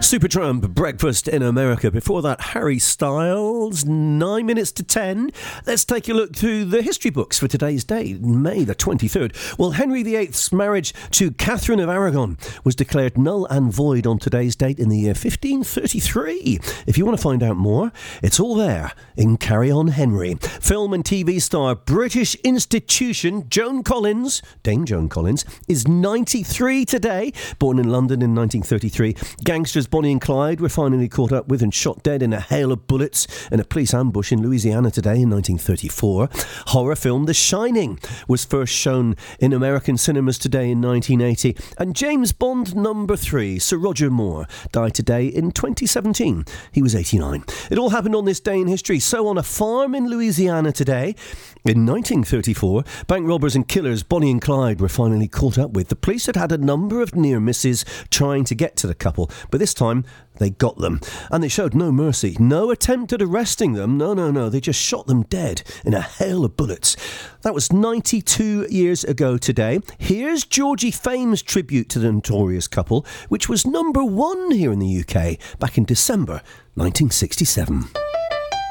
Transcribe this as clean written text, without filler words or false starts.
Supertramp, Breakfast in America. Before that, Harry Styles, 9 minutes to 10. Let's take a look through the history books for today's date, May the 23rd. Well, Henry VIII's marriage to Catherine of Aragon was declared null and void on today's date in the year 1533. If you want to find out more, it's all there in Carry On Henry. Film and TV star, British institution, Dame Joan Collins, is 93 today. Born in London in 1933. Gangsters Bonnie and Clyde were finally caught up with and shot dead in a hail of bullets in a police ambush in Louisiana today in 1934. Horror film The Shining was first shown in American cinemas today in 1980. And James Bond number 3, Sir Roger Moore, died today in 2017. He was 89. It all happened on this day in history. So on a farm in Louisiana today, in 1934, bank robbers and killers Bonnie and Clyde were finally caught up with. The police had had a number of near misses trying to get to the couple, but this time they got them. And they showed no mercy. No attempt at arresting them. No. They just shot them dead in a hail of bullets. That was 92 years ago today. Here's Georgie Fame's tribute to the notorious couple, which was number 1 here in the UK back in December 1967.